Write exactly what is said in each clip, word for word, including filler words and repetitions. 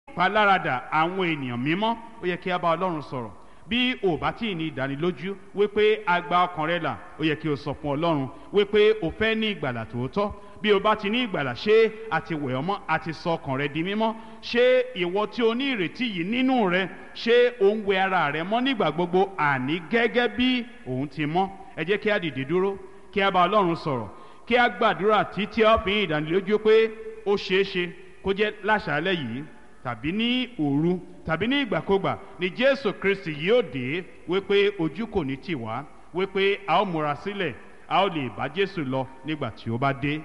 ìpaláradà àwọn ènìyàn mímọ́, ó yẹ kí a bá Ọlọ́run sọ̀rọ̀. Bí o bá tí ì ní ìdánilójú wípé a gba ọkàn rẹ là, ó yẹ kí o sọ fún Ọlọ́run wípé o fẹ́ ní ìgbàlà tòótọ́. Bí o bá ti ní ìgbàlà, ṣé a ti wẹ̀ ọ́ mọ́, a ti sọ ọkàn rẹ di mímọ́? Ṣé ìwọ tí o ní ìrètí yìí nínú rẹ, ṣé o ń wẹ ara rẹ mọ́ nígbà gbogbo, àní gẹ́gẹ́ bí òun ti mọ́? Ẹ jẹ́ kí a dìde dúró, kí a bá Ọlọ́run sọ̀rọ̀, kí a gbàdúrà títí a fi ní ìdánilójú pé ó ṣeé ṣe kó jẹ́ láṣálẹ́ yìí tàbí ní òru tàbí ní ìgbàkúgbà ni Jésù Kristi yóò dé, wípé ojú kò ní tì wá, wípé a ó múra sílẹ̀, a ó lè bá Jésù lọ nígbà tí ó bá dé.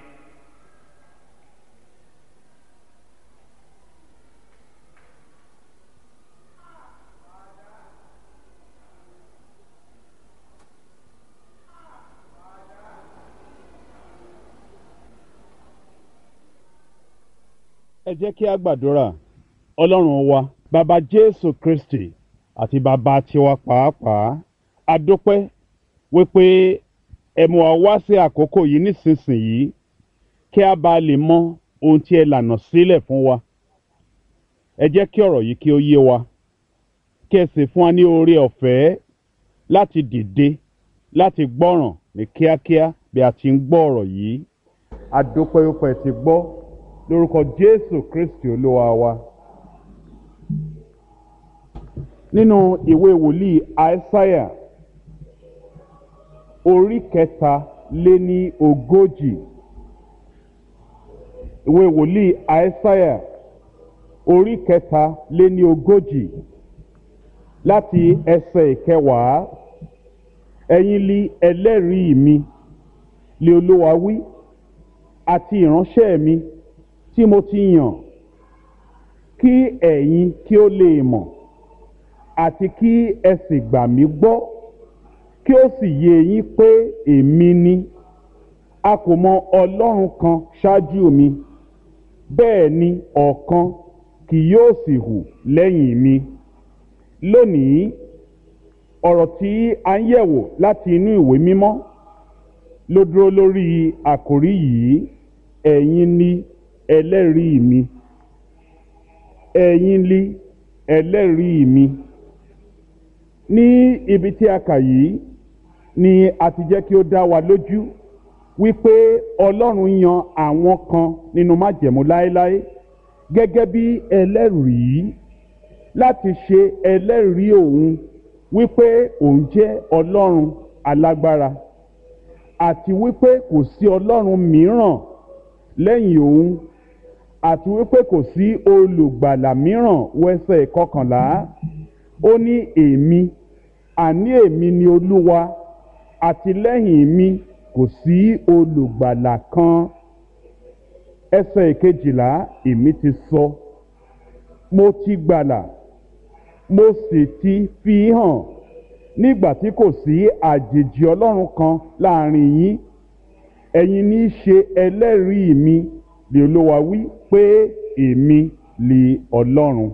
Ẹ jẹ́ kí a gbàdúrà. Ọlọ́run wa, bàbá Jésù Kristi àti bàbá tiwa pàápàá, a dúpẹ́ wípé ẹ mú wa wá sí àkókò yìí nísinsìnyí kí a bá lè mọ ohun tí ẹ lànà sílẹ̀ fún wa. Ẹ jẹ́ kí ọ̀rọ̀ yìí kí ó yé wa, kí ẹ sì fún wa ní oore ọ̀fẹ́ láti dìde láti gbọ́ràn ní kíákíá bí a ti ń gbọ́ ọ̀rọ̀ yìí. A dúpẹ́ wípé ẹ ti gbọ́, lórúkọ Jésù Kristi Olúwa wa. Nínú ìwé wòlíì Aísáyà orí kẹta lé ní ogójì, ìwé wòlíì Aísáyà orí kẹta lé ní ogójì láti ẹsẹ̀ ìkẹwàá. Ẹ̀yin li ẹlẹ́rìí mi, lé Olúwa wí, àti ìránṣẹ́ mi tí mo ti yàn, kí ẹ̀yin kí ó lè mọ̀ àti kí ẹ sì gbà mí gbọ́, kí ó sì yé yín pé èmi ni. A kò mọ Ọlọ́run kan ṣáájú mi, bẹ́ẹ̀ ni ọ̀kan kì yóò sì hù lẹ́yìn mi. Lónìí, ọ̀rọ̀ tí a ń yẹ̀wò láti inú ìwé mímọ́ ló dúró lórí àkòrí yìí: ẹ̀yin ni ẹlẹ́rìí mi. Ẹ̀yin li ẹlẹ́rìí mi. Ní ibi tí a kà yìí ni a ti jẹ́ kí ó dá wa lójú wípé Ọlọ́run yan àwọn kan nínú májẹ̀mú láéláé gẹ́gẹ́ bí ẹlẹ́rìí láti ṣe ẹlẹ́rìí òun wípé òun jẹ́ Ọlọ́run alágbára, àti wípé kò sí Ọlọ́run mìíràn lẹ́yìn òun, àti wípé kò sí olùgbàlà mìíràn. Wẹ́sẹ̀ kọkànlá, ó ní èmi, àní èmi ni Olúwa, àti lẹ́yìn mi kò sí olùgbàlà kan. Ẹsẹ̀ ìkejìlá, èmi ti sọ, mo ti gbàlà, mo sì ti fi hàn, nígbà tí kò sí àjèjì Ọlọ́run kan láàrin yín. Ẹ̀yin ní í ṣe ẹlẹ́rìí mi, lé Olúwa wí, pé èmi lé Ọlọ́run.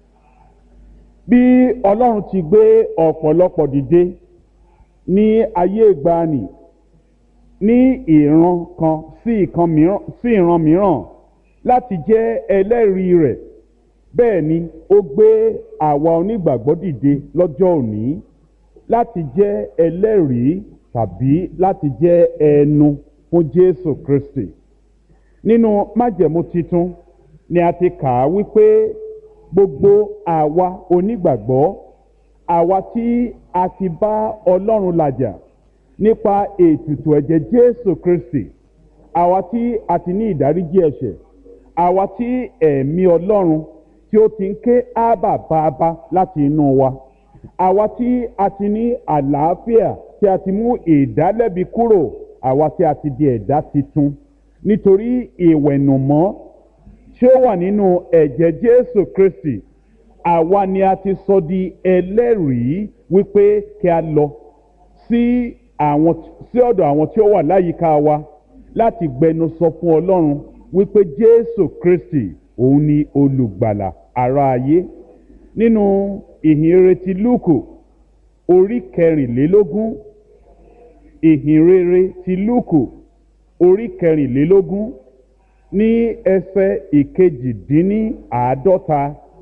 Bí Ọlọ́run ti gbé ọ̀pọ̀lọpọ̀ dìde ní ayé ìgbàanì, ní ìran kan sí ìkan mìíràn sí ìran mìíràn láti jẹ́ ẹlẹ́rìí rẹ̀, bẹ́ẹ̀ ni ó gbé àwa onígbàgbọ́ dìde lọ́jọ́ òní láti jẹ́ ẹlẹ́rìí tàbí láti jẹ́ ẹnu fún Jésù Kristi. Nínú májẹ̀mú titun ni a ti kà á wípé gbogbo àwa onígbàgbọ́, àwa tí a ti bá Ọlọ́run làjà nípa ètùtù ẹ̀jẹ̀ Jésù Kristi, àwa tí a ti ní ìdáríjì ẹ̀ṣẹ̀, àwa tí ẹ̀mí Ọlọ́run tí ó ti ń ké ábà bàbá láti inú wa, àwa tí a ti ní àlàáfíà, tí a ti mú ìdálẹ́bi kúrò, àwa tí a ti di ẹ̀dá titun nítorí ìwẹ̀nùmọ́ tí ó wà nínú ẹ̀jẹ̀ Jésù Kristi. Àwa ni a ti sọ di ẹlẹ́rìí wípé kí a lọ sí àwọn sí ọ̀dọ̀ àwọn tí ó wà láyìíká wa láti gbẹnu sọ fún Ọlọ́run wípé Jésù Kristi òun ni olùgbàlà ará ayé. Nínú ìhìnrere ti Lúùkù orí kẹrìnlélógún, ìhìnrere ti Lúùkù orí kẹrìnlélógún ní ẹsẹ̀ ìkejìdínní àádọ́ta,